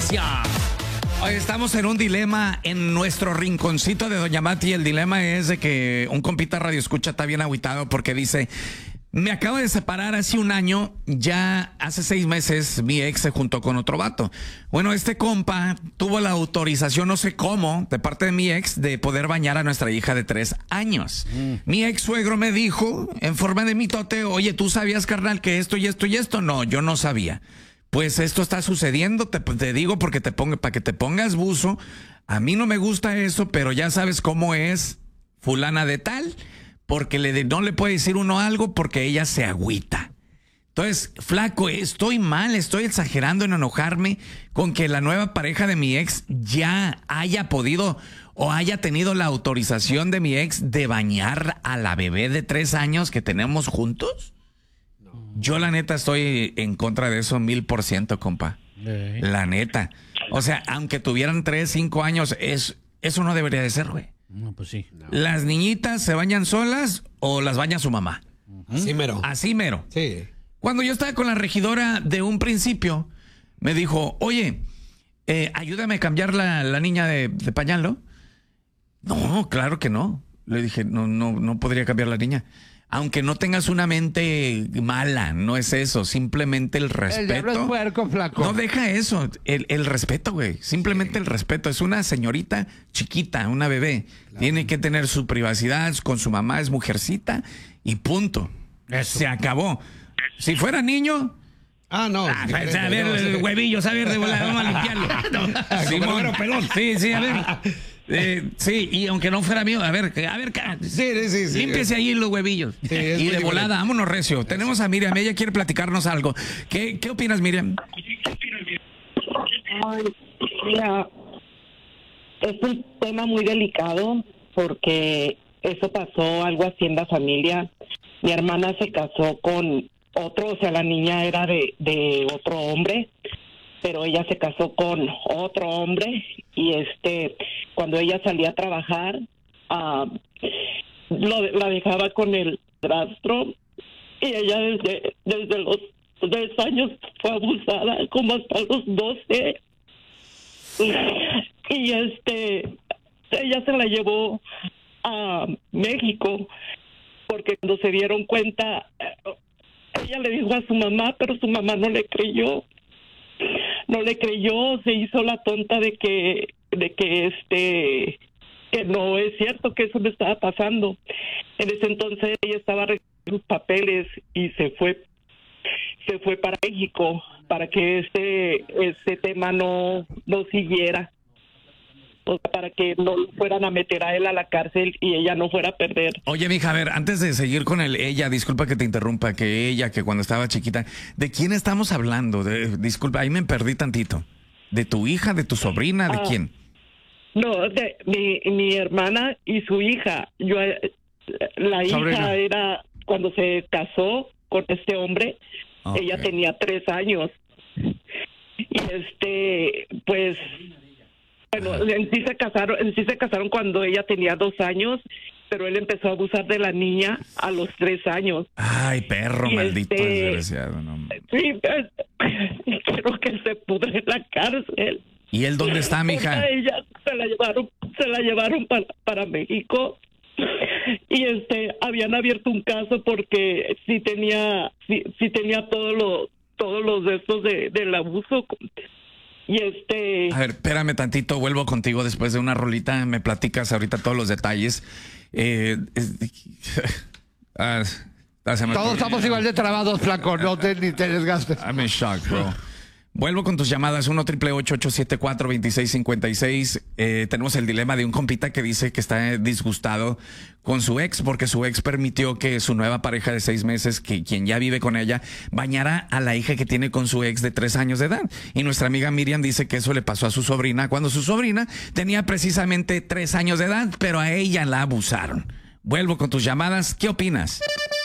noticia. Hoy estamos en un dilema en nuestro rinconcito de Doña Mati. El dilema es de que un compita radio escucha está bien agüitado porque dice: me acabo de separar hace un año, ya hace 6 meses mi ex se juntó con otro vato. Bueno, este compa tuvo la autorización, no sé cómo, de parte de mi ex, de poder bañar a nuestra hija de 3 años. Mi ex suegro me dijo, en forma de mitote: oye, ¿tú sabías, carnal, que esto y esto y esto? No, yo no sabía. Pues esto está sucediendo, te digo porque para que te pongas buzo. A mí no me gusta eso, pero ya sabes cómo es fulana de tal, porque no le puede decir uno algo porque ella se agüita. Entonces, flaco, estoy mal, estoy exagerando en enojarme con que la nueva pareja de mi ex ya haya podido o haya tenido la autorización de mi ex de bañar a la bebé de 3 años que tenemos juntos. Yo la neta estoy en contra de eso 1000%, compa. La neta. O sea, aunque tuvieran 3, 5 años, eso no debería de ser, güey. No, pues sí. No. ¿Las niñitas se bañan solas o las baña su mamá? Así mero. Así mero. Sí. Cuando yo estaba con la regidora de un principio, me dijo: oye, ayúdame a cambiar la niña de pañal, ¿no? No, claro que no. Le dije, no podría cambiar la niña. Aunque no tengas una mente mala, no es eso. Simplemente el respeto. El diablo es puerco, flaco. No, deja eso. El respeto, güey. Simplemente el respeto. Es una señorita chiquita, una bebé. Claro. Tiene que tener su privacidad con su mamá, es mujercita y punto. Eso. Se acabó. Si fuera niño... No. A ver, huevillos, a ver, de volada, vamos a limpiarlo. Simón, pelón. Sí, a ver. Sí, y aunque no fuera mío, a ver, sí. Límpiese ahí los huevillos. Sí, y de volada, vámonos recio. Tenemos a Miriam, ella quiere platicarnos algo. ¿Qué opinas, Miriam? Ay, mira, es un tema muy delicado porque eso pasó algo así en la familia. Mi hermana se casó con otro, o sea, la niña era de otro hombre, pero ella se casó con otro hombre y cuando ella salía a trabajar, la dejaba con el rastro y ella desde los 3 años fue abusada como hasta los 12 y ella se la llevó a México porque cuando se dieron cuenta, ella le dijo a su mamá, pero su mamá no le creyó, se hizo la tonta de que no es cierto, que eso le estaba pasando. En ese entonces ella estaba recogiendo sus papeles y se fue para México para que este tema no siguiera, o sea, para que no fueran a meter a él a la cárcel y ella no fuera a perder. Oye, mija, a ver, antes de seguir con ella, disculpa que te interrumpa, que cuando estaba chiquita, ¿de quién estamos hablando? Disculpa, ahí me perdí tantito. ¿De tu hija, de tu sobrina, de quién? No, de mi hermana y su hija. La Sobrina. hija era cuando se casó con este hombre, Okay. Ella tenía 3 años. Y pues bueno, en sí se casaron cuando ella tenía 2 años, pero él empezó a abusar de la niña a los 3 años. Ay, perro Y maldito desgraciado. No. Sí, creo que se pudre en la cárcel. ¿Y él dónde está, mija? A ella se la llevaron para México. Y habían abierto un caso porque sí tenía todos los de estos del abuso. Y A ver, espérame tantito, vuelvo contigo después de una rolita, me platicas ahorita todos los detalles. Todos estamos igual de trabados, flaco, ni te desgastes. I'm in shock, bro. Vuelvo con tus llamadas, 1-888-874-2656. Tenemos el dilema de un compita que dice que está disgustado con su ex porque su ex permitió que su nueva pareja de 6 meses, quien ya vive con ella, bañara a la hija que tiene con su ex de 3 años de edad. Y nuestra amiga Miriam dice que eso le pasó a su sobrina cuando su sobrina tenía precisamente 3 años de edad, pero a ella la abusaron. Vuelvo con tus llamadas, ¿qué opinas?